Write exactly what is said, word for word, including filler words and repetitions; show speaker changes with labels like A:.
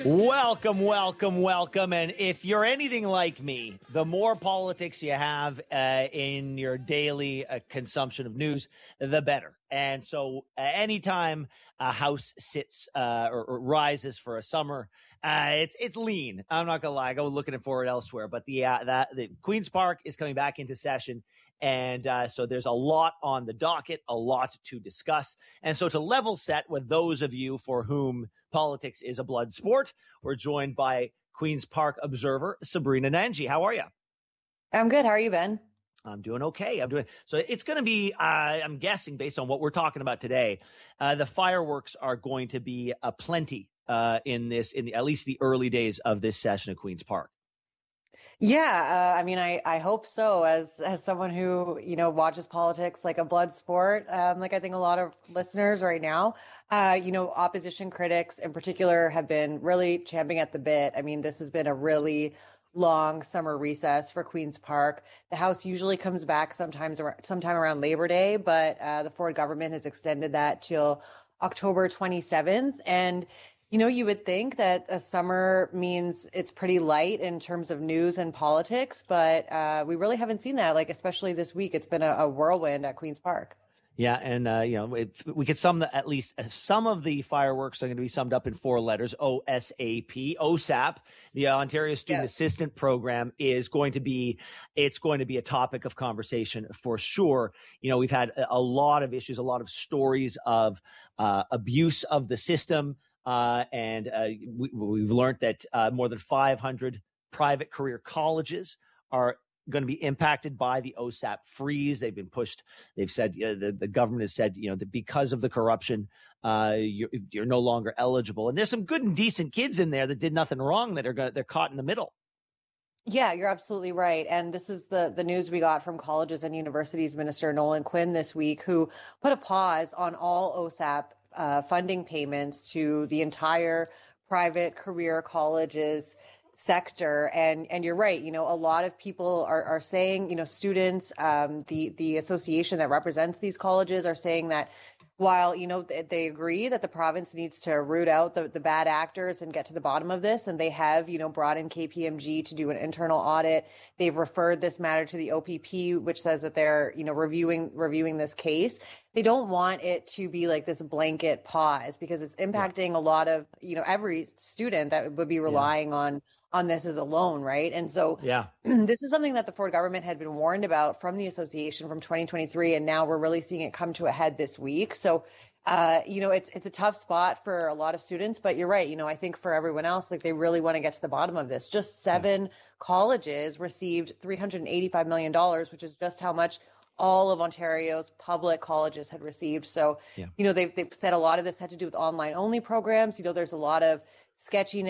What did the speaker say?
A: Welcome, welcome, welcome. And if you're anything like me, the more politics you have uh, in your daily uh, consumption of news, the better. And so uh, anytime a house sits uh, or, or rises for a summer, uh, it's it's lean. I'm not gonna lie, I go looking for it elsewhere. But the uh, that the Queen's Park is coming back into session. And uh, so there's a lot on the docket, a lot to discuss. And so to level set with those of you for whom politics is a blood sport, we're joined by Queen's Park observer Sabrina Nanji. How are you?
B: I'm good. How are you, Ben?
A: I'm doing okay. I'm doing so. It's going to be, uh, I'm guessing, based on what we're talking about today, uh, the fireworks are going to be a plenty uh, in this, in the, at least the early days of this session of Queen's Park.
B: Yeah, uh, I mean, I, I hope so. As as someone who, you know, watches politics like a blood sport, um, like I think a lot of listeners right now, uh, you know, opposition critics in particular have been really champing at the bit. I mean, this has been a really long summer recess for Queen's Park. The House usually comes back sometimes sometime around Labor Day, but uh, the Ford government has extended that till October twenty-seventh. And you know, you would think that a summer means it's pretty light in terms of news and politics, but uh, we really haven't seen that. Like, especially this week, it's been a, a whirlwind at Queen's Park.
A: Yeah, and uh, you know, it, we could sum the, at least some of the fireworks are going to be summed up in four letters: O S A P. O S A P, the Ontario Student yes. Assistant Program, is going to be it's going to be a topic of conversation for sure. You know, we've had a, a lot of issues, a lot of stories of uh, abuse of the system. Uh, and uh, we, we've learned that uh, more than five hundred private career colleges are going to be impacted by the O S A P freeze. They've been pushed. They've said uh, the, the government has said, you know, that because of the corruption, uh, you're, you're no longer eligible. And there's some good and decent kids in there that did nothing wrong that are going they're caught in the middle.
B: Yeah, you're absolutely right. And this is the, the news we got from Colleges and Universities Minister Nolan Quinn this week, who put a pause on all O S A P Uh, funding payments to the entire private career colleges sector. And, and you're right. You know, a lot of people are, are saying, you know, students, um, the, the association that represents these colleges are saying that while, you know, they agree that the province needs to root out the, the bad actors and get to the bottom of this, and they have, you know, brought in K P M G to do an internal audit. They've referred this matter to the O P P, which says that they're, you know, reviewing, reviewing this case. They don't want it to be like this blanket pause because it's impacting yeah. a lot of, you know, every student that would be relying yeah. on on this as a loan, right? And so
A: yeah.
B: this is something that the Ford government had been warned about from the association from twenty twenty-three, and now we're really seeing it come to a head this week. So, uh, you know, it's it's a tough spot for a lot of students, but you're right. You know, I think for everyone else, like they really want to get to the bottom of this. Just seven yeah. colleges received three hundred eighty-five million dollars, which is just how much all of Ontario's public colleges had received. So, yeah. you know, they've, they've said a lot of this had to do with online only programs. You know, there's a lot of sketchiness